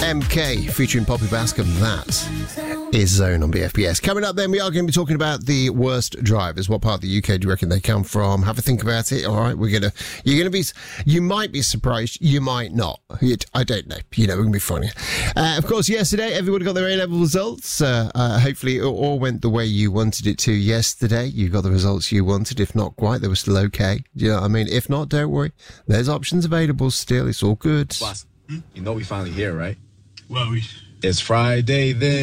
MK featuring Poppy Bascom. That is Zone on BFBS. Coming up then, we are going to be talking about the worst drivers. What part of the UK do you reckon they come from? Have a think about it. All right, you might be surprised, you might not. I don't know. We're going to be funny. Of course, yesterday, everybody got their A-level results. Hopefully, it all went the way you wanted it to yesterday. You got the results you wanted. If not quite, they were still okay. Do you know what I mean? If not, don't worry. There's options available still. It's all good. Boss, we finally here, right? Well, It's Friday then.